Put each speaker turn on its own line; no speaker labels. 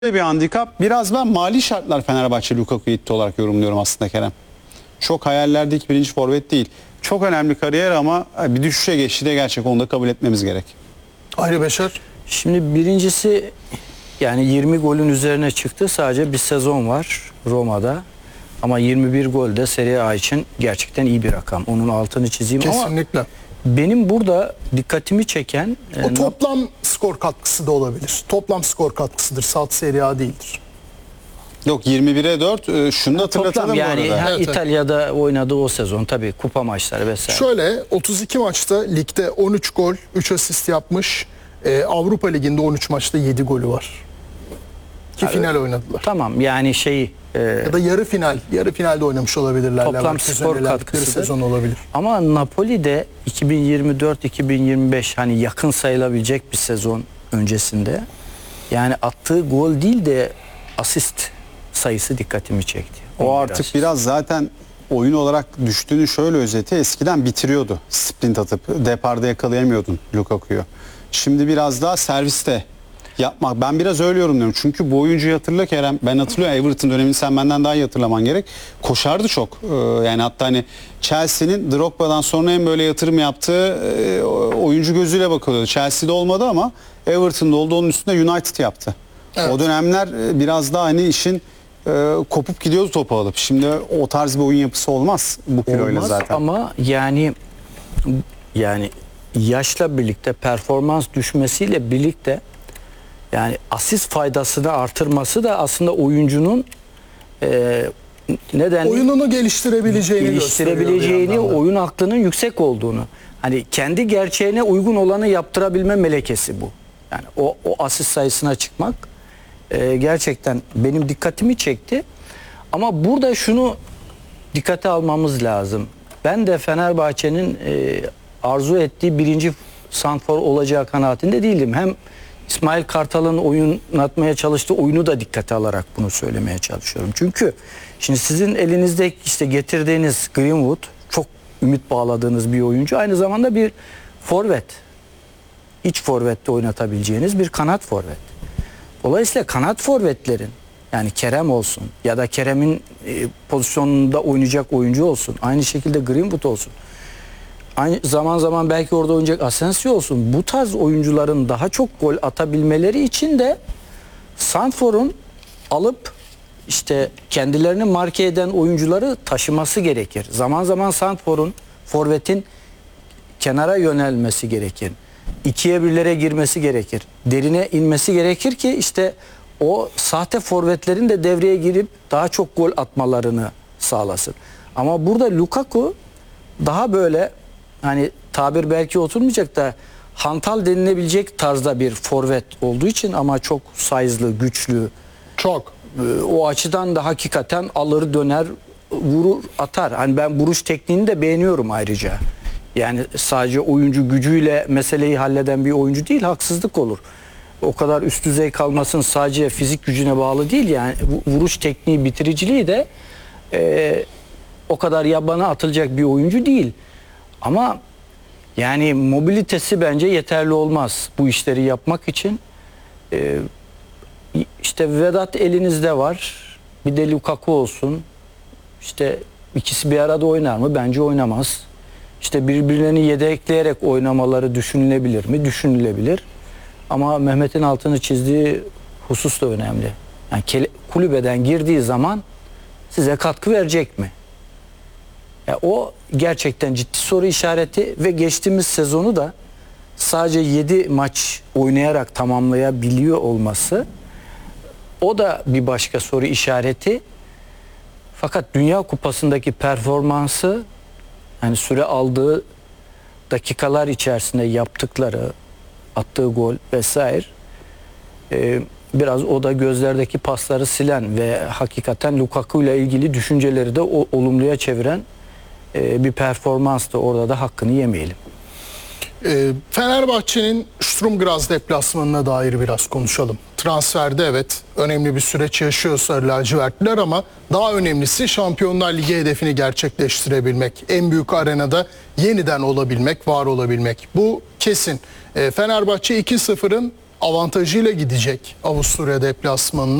Bir handikap. Biraz ben mali şartlar Fenerbahçe Lukaku'yu itti olarak yorumluyorum aslında Kerem. Çok hayallerdeki birinci forvet değil. Çok önemli kariyer ama bir düşüşe geçti de gerçek, onu da kabul etmemiz gerek.
Ayrı Beşer.
Şimdi birincisi, yani 20 golün üzerine çıktı. Sadece bir sezon var Roma'da. Ama 21 gol de Serie A için gerçekten iyi bir rakam. Onun altını çizeyim.
Kesinlikle.
Ama benim burada dikkatimi çeken
O toplam skor katkısı da olabilir. Toplam skor katkısıdır. Salt Serie A değildir.
Yok, 21'e 4. Şunu da hatırlatalım
toplam, yani
bu arada.
Evet,
İtalya'da oynadığı o sezon tabii, kupa maçları vesaire.
Şöyle 32 maçta ligde 13 gol, 3 asist yapmış. Avrupa Ligi'nde 13 maçta 7 golü var. Ki final oynadılar.
Tamam, yani
Ya da yarı finalde oynamış olabilirler.
toplam
Leverkusen'le
skor
elendikleri
katkısı
sezon olabilir.
Ama Napoli'de 2024-2025 hani yakın sayılabilecek bir sezon öncesinde, yani attığı gol değil de asist sayısı dikkatimi çekti.
O artık
asist.
biraz zaten oyun olarak düştüğünü şöyle özeti, eskiden bitiriyordu. Sprint atıp deparda yakalayamıyordun Lukaku'yu. Şimdi biraz daha serviste yapmak. Ben biraz öyle yorumluyorum. Çünkü bu oyuncuyu hatırla Kerem. Ben hatırlıyorum, Everton dönemini sen benden daha iyi hatırlaman gerek. Koşardı çok. Yani hatta hani Chelsea'nin Drogba'dan sonra en böyle yatırım yaptığı oyuncu gözüyle bakılıyordu. Chelsea'de olmadı ama Everton'da oldu. Onun üstünde United yaptı.
Evet.
O dönemler biraz daha hani işin kopup gidiyordu topu alıp. Şimdi o tarz bir oyun yapısı olmaz bu kiloyla
Olmaz
zaten.
ama yani yaşla birlikte, performans düşmesiyle birlikte, yani asist faydasını artırması da aslında oyuncunun
Oyununu geliştirebileceğini gösteriyor.
oyun aklının yüksek olduğunu. Hani kendi gerçeğine uygun olanı yaptırabilme melekesi bu. Yani o asist sayısına çıkmak gerçekten benim dikkatimi çekti. Ama burada şunu dikkate almamız lazım. Ben de Fenerbahçe'nin arzu ettiği birinci santrfor olacağı kanaatinde değildim. Hem İsmail Kartal'ın oynatmaya çalıştığı oyunu da dikkate alarak bunu söylemeye çalışıyorum. Çünkü şimdi sizin elinizde işte getirdiğiniz Greenwood, çok ümit bağladığınız bir oyuncu. Aynı zamanda bir forvet. İç forvette oynatabileceğiniz bir kanat forvet. Dolayısıyla kanat forvetlerin, yani Kerem olsun ya da Kerem'in pozisyonunda oynayacak oyuncu olsun, aynı şekilde Greenwood olsun, aynı zaman belki orada oynayacak Asensio olsun, bu tarz oyuncuların daha çok gol atabilmeleri için de santrforun alıp işte kendilerini marke eden oyuncuları taşıması gerekir. Zaman zaman santrforun, forvetin kenara yönelmesi gerekir. 2'ye 1'lere girmesi gerekir. Derine inmesi gerekir ki işte o sahte forvetlerin de devreye girip daha çok gol atmalarını sağlasın. Ama burada Lukaku daha böyle, hani tabir belki oturmayacak da, hantal denilebilecek tarzda bir forvet olduğu için, ama çok size'lı, güçlü.
Çok.
O açıdan da hakikaten alır döner, vurur atar. Hani ben vuruş tekniğini de beğeniyorum ayrıca. Yani sadece oyuncu gücüyle meseleyi halleden bir oyuncu değil, haksızlık olur. O kadar üst düzey kalmasın, sadece fizik gücüne bağlı değil, yani vuruş tekniği, bitiriciliği de o kadar yabana atılacak bir oyuncu değil. Ama yani mobilitesi bence yeterli olmaz bu işleri yapmak için. İşte Vedat elinizde var, bir de Lukaku olsun. İşte ikisi bir arada oynar mı? Bence oynamaz. İşte birbirlerini yedekleyerek oynamaları düşünülebilir mi? Düşünülebilir. Ama Mehmet'in altını çizdiği husus da önemli. Yani kulübeden girdiği zaman size katkı verecek mi? Ya o gerçekten ciddi soru işareti ve geçtiğimiz sezonu da sadece 7 maç oynayarak tamamlayabiliyor olması, o da bir başka soru işareti. Fakat Dünya Kupası'ndaki performansı, yani süre aldığı dakikalar içerisinde yaptıkları, attığı gol vesaire, biraz o da gözlerdeki pasları silen ve hakikaten Lukaku ile ilgili düşünceleri de olumluya çeviren bir performanstı. Orada da hakkını yemeyelim.
Fenerbahçe'nin Sturm Graz deplasmanına dair biraz konuşalım. Transferde evet önemli bir süreç yaşıyor Sarı lacivertliler, ama daha önemlisi Şampiyonlar Ligi hedefini gerçekleştirebilmek. En büyük arenada yeniden olabilmek, var olabilmek. Bu kesin. Fenerbahçe 2-0'ın avantajıyla gidecek Avusturya deplasmanına.